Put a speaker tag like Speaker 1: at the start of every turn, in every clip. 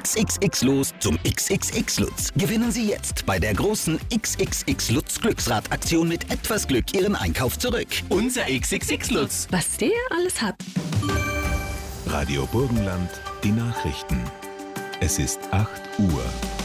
Speaker 1: XXX los zum XXX-Lutz. Gewinnen Sie jetzt bei der großen XXX-Lutz-Glücksrad-Aktion mit etwas Glück Ihren Einkauf zurück. Unser XXX-Lutz.
Speaker 2: Was der alles hat.
Speaker 3: Radio Burgenland, die Nachrichten. Es ist 8 Uhr.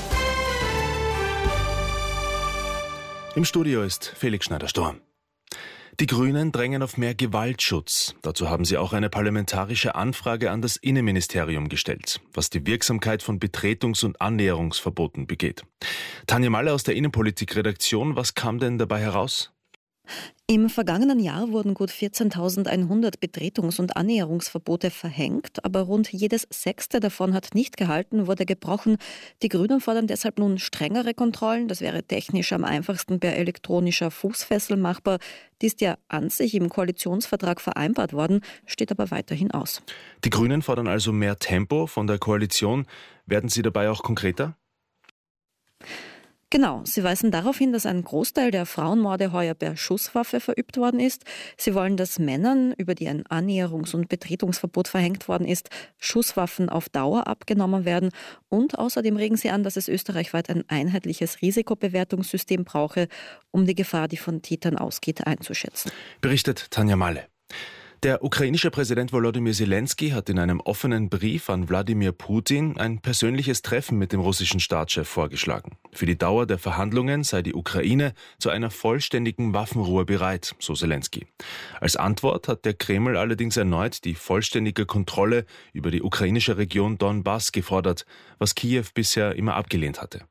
Speaker 4: Im Studio ist Felix Schneider-Storm. Die Grünen drängen auf mehr Gewaltschutz. Dazu haben sie auch eine parlamentarische Anfrage an das Innenministerium gestellt, was die Wirksamkeit von Betretungs- und Annäherungsverboten begeht. Tanja Malle aus der Innenpolitik-Redaktion, was kam denn dabei heraus?
Speaker 5: Im vergangenen Jahr wurden gut 14.100 Betretungs- und Annäherungsverbote verhängt, aber rund jedes 6. davon hat nicht gehalten, wurde gebrochen. Die Grünen fordern deshalb nun strengere Kontrollen. Das wäre technisch am einfachsten per elektronischer Fußfessel machbar. Die ist ja an sich im Koalitionsvertrag vereinbart worden, steht aber weiterhin aus.
Speaker 4: Die Grünen fordern also mehr Tempo von der Koalition. Werden sie dabei auch konkreter?
Speaker 5: Genau, sie weisen darauf hin, dass ein Großteil der Frauenmorde heuer per Schusswaffe verübt worden ist. Sie wollen, dass Männern, über die ein Annäherungs- und Betretungsverbot verhängt worden ist, Schusswaffen auf Dauer abgenommen werden. Und außerdem regen sie an, dass es österreichweit ein einheitliches Risikobewertungssystem brauche, um die Gefahr, die von Tätern ausgeht, einzuschätzen.
Speaker 4: Berichtet Tanja Malle. Der ukrainische Präsident Volodymyr Zelensky hat in einem offenen Brief an Wladimir Putin ein persönliches Treffen mit dem russischen Staatschef vorgeschlagen. Für die Dauer der Verhandlungen sei die Ukraine zu einer vollständigen Waffenruhe bereit, so Zelensky. Als Antwort hat der Kreml allerdings erneut die vollständige Kontrolle über die ukrainische Region Donbass gefordert, was Kiew bisher immer abgelehnt hatte.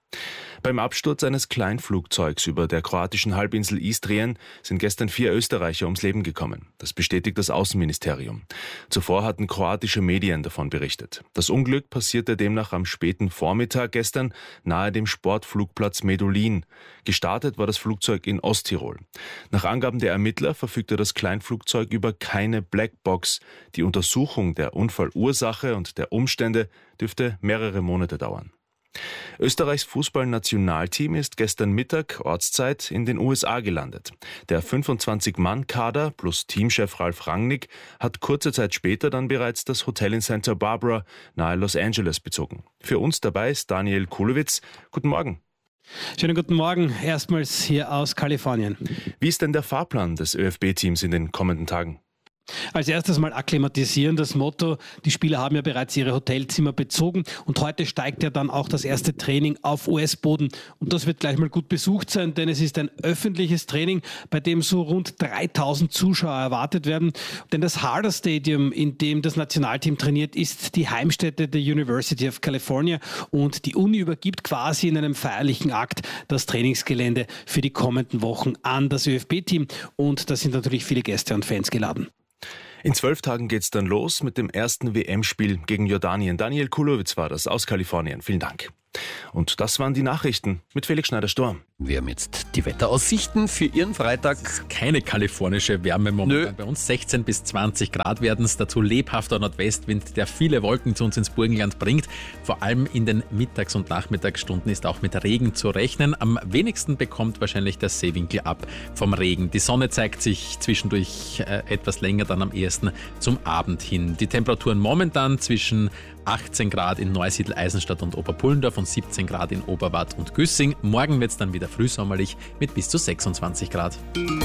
Speaker 4: Beim Absturz eines Kleinflugzeugs über der kroatischen Halbinsel Istrien sind gestern 4 Österreicher ums Leben gekommen. Das bestätigt das Außenministerium. Zuvor hatten kroatische Medien davon berichtet. Das Unglück passierte demnach am späten Vormittag gestern nahe dem Sportflugplatz Medulin. Gestartet war das Flugzeug in Osttirol. Nach Angaben der Ermittler verfügte das Kleinflugzeug über keine Blackbox. Die Untersuchung der Unfallursache und der Umstände dürfte mehrere Monate dauern. Österreichs Fußballnationalteam ist gestern Mittag Ortszeit in den USA gelandet. Der 25-Mann-Kader plus Teamchef Ralf Rangnick hat kurze Zeit später dann bereits das Hotel in Santa Barbara nahe Los Angeles bezogen. Für uns dabei ist Daniel Kulowitz. Guten Morgen.
Speaker 6: Schönen guten Morgen, erstmals hier aus Kalifornien.
Speaker 4: Wie ist denn der Fahrplan des ÖFB-Teams in den kommenden Tagen?
Speaker 6: Als erstes mal akklimatisieren, das Motto, die Spieler haben ja bereits ihre Hotelzimmer bezogen und heute steigt ja dann auch das erste Training auf US-Boden und das wird gleich mal gut besucht sein, denn es ist ein öffentliches Training, bei dem so rund 3.000 Zuschauer erwartet werden, denn das Harder Stadium, in dem das Nationalteam trainiert, ist die Heimstätte der University of California und die Uni übergibt quasi in einem feierlichen Akt das Trainingsgelände für die kommenden Wochen an das ÖFB-Team und da sind natürlich viele Gäste und Fans geladen.
Speaker 4: In 12 Tagen geht's dann los mit dem ersten WM-Spiel gegen Jordanien. Daniel Kulowitz war das aus Kalifornien. Vielen Dank. Und das waren die Nachrichten mit Felix Schneider-Storm.
Speaker 7: Wir haben jetzt die Wetteraussichten für Ihren Freitag.
Speaker 8: Keine kalifornische Wärme momentan. Bei uns 16 bis 20 Grad werden es. Dazu lebhafter Nordwestwind, der viele Wolken zu uns ins Burgenland bringt. Vor allem in den Mittags- und Nachmittagsstunden ist auch mit Regen zu rechnen. Am wenigsten bekommt wahrscheinlich der Seewinkel ab vom Regen. Die Sonne zeigt sich zwischendurch etwas länger, dann am ehesten zum Abend hin. Die Temperaturen momentan zwischen 18 Grad in Neusiedl, Eisenstadt und Oberpullendorf und 17 Grad in Oberwart und Güssing. Morgen wird es dann wieder frühsommerlich mit bis zu 26 Grad.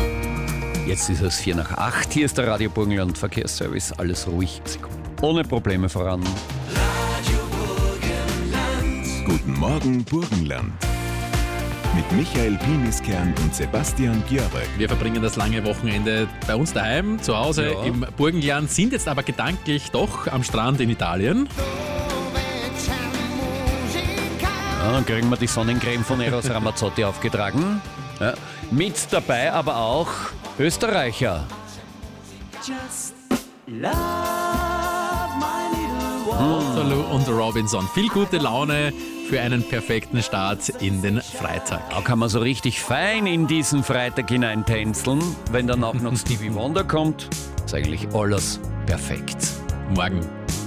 Speaker 7: Jetzt ist es 7:04. Hier ist der Radio Burgenland Verkehrsservice. Alles ruhig, ohne Probleme voran.
Speaker 3: Radio Burgenland. Guten Morgen Burgenland. Mit Michael Piniskern und Sebastian Gjörberg.
Speaker 8: Wir verbringen das lange Wochenende bei uns daheim, zu Hause im Burgenland, sind jetzt aber gedanklich doch am Strand in Italien.
Speaker 7: Ja, dann kriegen wir die Sonnencreme von Eros Ramazzotti aufgetragen. Ja. Mit dabei aber auch Österreicher.
Speaker 8: Just love my little Waterloo und Robinson. Viel gute Laune für einen perfekten Start in den Freitag.
Speaker 7: Da kann man so richtig fein in diesen Freitag hineintänzeln. Wenn dann auch noch Stevie Wonder kommt, ist eigentlich alles perfekt.
Speaker 8: Morgen